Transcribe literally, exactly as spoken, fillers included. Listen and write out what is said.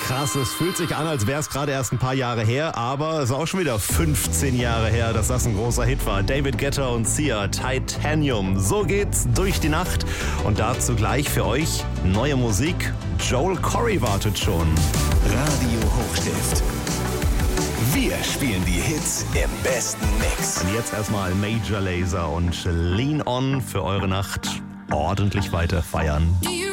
Krass, es fühlt sich an, als wäre es gerade erst ein paar Jahre her, aber es ist auch schon wieder fünfzehn Jahre her, dass das ein großer Hit war. David Guetta und Sia, Titanium. So geht's durch die Nacht. Und dazu gleich für euch neue Musik. Joel Corry wartet schon. Radio Hochstift. Wir spielen die Hits im besten Mix. Und jetzt erstmal Major Lazer und Lean On für eure Nacht ordentlich weiter feiern.